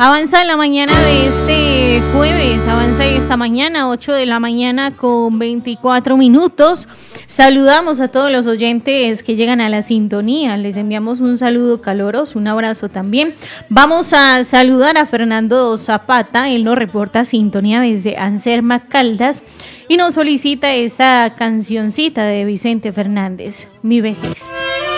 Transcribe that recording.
Avanza la mañana de este jueves, avanza esta mañana, 8 de la mañana con 24 minutos. Saludamos a todos los oyentes que llegan a la sintonía. Les enviamos un saludo caloroso, un abrazo también. Vamos a saludar a Fernando Zapata. Él nos reporta sintonía desde Anserma, Caldas, y nos solicita esa cancioncita de Vicente Fernández, Mi Vejez.